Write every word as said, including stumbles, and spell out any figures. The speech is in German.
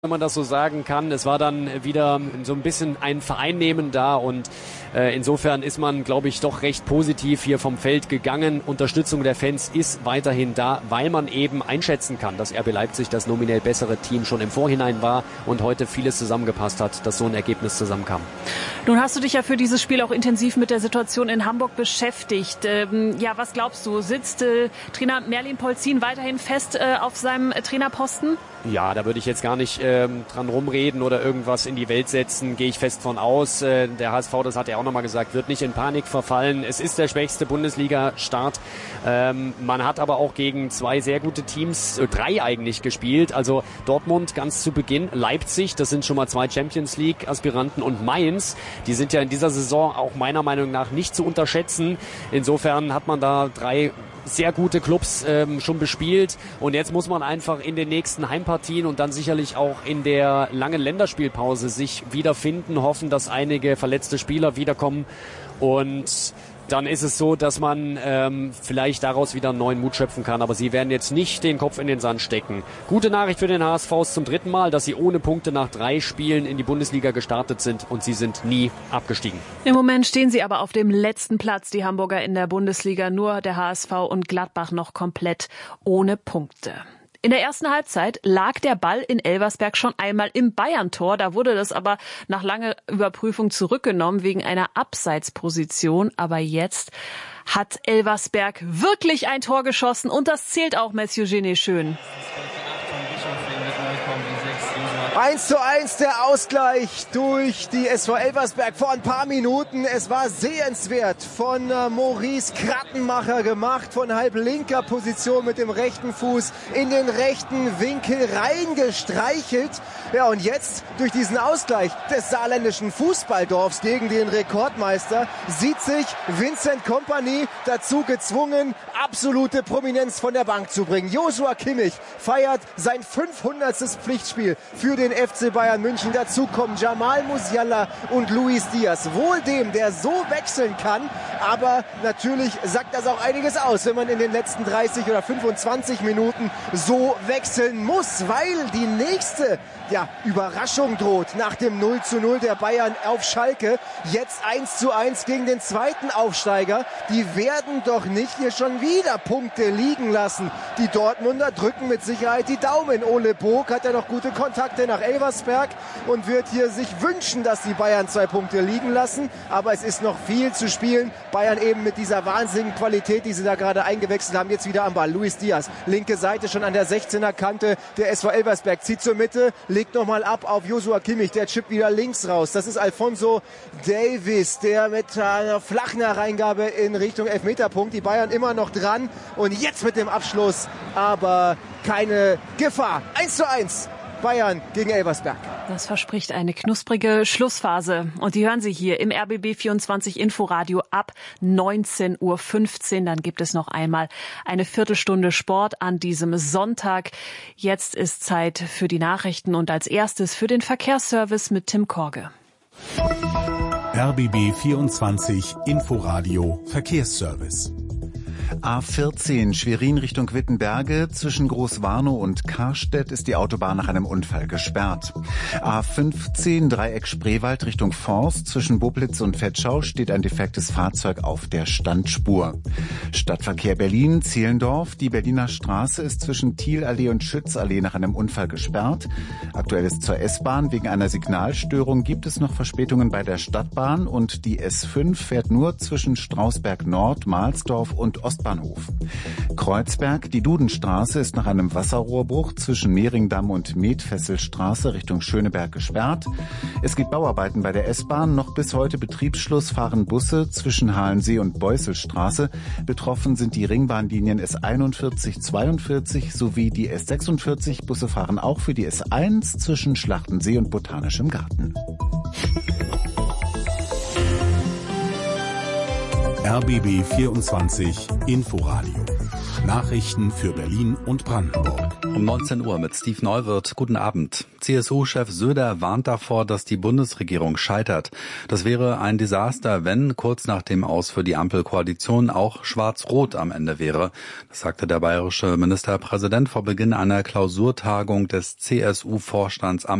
wenn man das so sagen kann. Es war dann wieder so ein bisschen ein Vereinnehmen da und äh, insofern ist man, glaube ich, doch recht positiv hier vom Feld gegangen. Unterstützung der Fans ist weiterhin da, weil man eben einschätzen kann, dass R B Leipzig das nominell bessere Team schon im Vorhinein war und heute vieles zusammengepasst hat, dass so ein Ergebnis zusammenkam. Nun hast du dich ja für dieses Spiel auch intensiv mit der Situation in Hamburg beschäftigt. Ähm, ja, was glaubst du? Sitzt äh, Trainer Merlin Polzin weiterhin fest äh, auf seinem äh, Trainerposten? Ja, da würde ich jetzt gar nicht ähm, dran rumreden oder irgendwas in die Welt setzen, gehe ich fest von aus. Äh, der H S V, das hat er auch nochmal gesagt, wird nicht in Panik verfallen. Es ist der schwächste Bundesliga-Start. Ähm, man hat aber auch gegen zwei sehr gute Teams, äh, drei eigentlich gespielt. Also Dortmund ganz zu Beginn, Leipzig, das sind schon mal zwei Champions League-Aspiranten und Mainz. Die sind ja in dieser Saison auch meiner Meinung nach nicht zu unterschätzen. Insofern hat man da drei sehr gute Clubs ähm, schon bespielt und jetzt muss man einfach in den nächsten Heimpartien und dann sicherlich auch in der langen Länderspielpause sich wiederfinden, hoffen, dass einige verletzte Spieler wiederkommen und dann ist es so, dass man ähm, vielleicht daraus wieder einen neuen Mut schöpfen kann. Aber sie werden jetzt nicht den Kopf in den Sand stecken. Gute Nachricht für den H S V ist zum dritten Mal, dass sie ohne Punkte nach drei Spielen in die Bundesliga gestartet sind und sie sind nie abgestiegen. Im Moment stehen sie aber auf dem letzten Platz, die Hamburger in der Bundesliga. Nur der H S V und Gladbach noch komplett ohne Punkte. In der ersten Halbzeit lag der Ball in Elversberg schon einmal im Bayern-Tor. Da wurde das aber nach langer Überprüfung zurückgenommen wegen einer Abseitsposition. Aber jetzt hat Elversberg wirklich ein Tor geschossen und das zählt auch Mathieu Genet schön. eins zu eins der Ausgleich durch die S V Elversberg vor ein paar Minuten. Es war sehenswert von äh, Maurice Krattenmacher gemacht, von halb linker Position mit dem rechten Fuß in den rechten Winkel reingestreichelt. Ja, und jetzt durch diesen Ausgleich des saarländischen Fußballdorfs gegen den Rekordmeister sieht sich Vincent Kompany dazu gezwungen, absolute Prominenz von der Bank zu bringen. Joshua Kimmich feiert sein fünfhundertstes Pflichtspiel für den F C Bayern München. Dazu kommen Jamal Musiala und Luis Diaz. Wohl dem, der so wechseln kann, aber natürlich sagt das auch einiges aus, wenn man in den letzten dreißig oder fünfundzwanzig Minuten so wechseln muss, weil die nächste ja, Überraschung droht nach dem null zu null der Bayern auf Schalke. Jetzt eins zu eins gegen den zweiten Aufsteiger. Die werden doch nicht hier schon wieder Punkte liegen lassen. Die Dortmunder drücken mit Sicherheit die Daumen. Ole Bog hat ja noch gute Kontakte nach Elversberg und wird hier sich wünschen, dass die Bayern zwei Punkte liegen lassen. Aber es ist noch viel zu spielen. Bayern eben mit dieser wahnsinnigen Qualität, die sie da gerade eingewechselt haben, jetzt wieder am Ball. Luis Diaz, linke Seite schon an der sechzehner Kante. Der S V Elversberg zieht zur Mitte, legt nochmal ab auf Joshua Kimmich. Der chippt wieder links raus. Das ist Alphonso Davies, der mit einer flachen Reingabe in Richtung Elfmeterpunkt. Die Bayern immer noch dran. Und jetzt mit dem Abschluss, aber keine Gefahr. eins zu eins. Bayern gegen Elversberg. Das verspricht eine knusprige Schlussphase. Und die hören Sie hier im R B B vierundzwanzig Inforadio ab neunzehn Uhr fünfzehn. Dann gibt es noch einmal eine Viertelstunde Sport an diesem Sonntag. Jetzt ist Zeit für die Nachrichten und als erstes für den Verkehrsservice mit Tim Korge. R B B vierundzwanzig Inforadio Verkehrsservice. A vierzehn Schwerin Richtung Wittenberge. Zwischen Großwarnow und Karstedt ist die Autobahn nach einem Unfall gesperrt. A fünfzehn Dreieck Spreewald Richtung Forst. Zwischen Boblitz und Vetschau steht ein defektes Fahrzeug auf der Standspur. Stadtverkehr Berlin, Zehlendorf. Die Berliner Straße ist zwischen Thielallee und Schützallee nach einem Unfall gesperrt. Aktuell ist zur S-Bahn. Wegen einer Signalstörung gibt es noch Verspätungen bei der Stadtbahn und die S fünf fährt nur zwischen Strausberg Nord, Mahlsdorf und Ostbahnhof. Kreuzberg, die Dudenstraße ist nach einem Wasserrohrbruch zwischen Mehringdamm und Metfesselstraße Richtung Schöneberg gesperrt. Es gibt Bauarbeiten bei der S-Bahn. Noch bis heute Betriebsschluss fahren Busse zwischen Halensee und Beusselstraße. Betroffen sind die Ringbahnlinien S einundvierzig, zweiundvierzig sowie die S sechsundvierzig. Busse fahren auch für die S eins zwischen Schlachtensee und Botanischem Garten. R B B vierundzwanzig Inforadio. Nachrichten für Berlin und Brandenburg. Um neunzehn Uhr mit Steve Neuwirth. Guten Abend. C S U-Chef Söder warnt davor, dass die Bundesregierung scheitert. Das wäre ein Desaster, wenn kurz nach dem Aus für die Ampelkoalition auch Schwarz-Rot am Ende wäre. Das sagte der bayerische Ministerpräsident vor Beginn einer Klausurtagung des C S U-Vorstands am